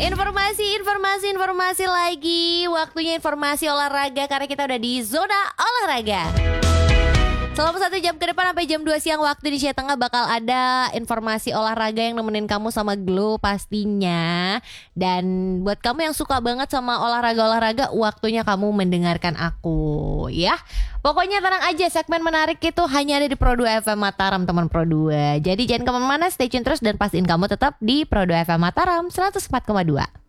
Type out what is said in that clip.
Informasi lagi. Waktunya informasi olahraga karena kita udah di zona olahraga. Selama 1 jam ke depan sampai jam 2 siang waktu Indonesia Tengah bakal ada informasi olahraga yang nemenin kamu sama Glow pastinya. Dan buat kamu yang suka banget sama olahraga-olahraga, waktunya kamu mendengarkan aku ya. Pokoknya tenang aja, segmen menarik itu hanya ada di Pro 2 FM Mataram, teman Pro 2. Jadi jangan kemana-mana, stay tune terus dan pastiin kamu tetap di Pro 2 FM Mataram 104,2.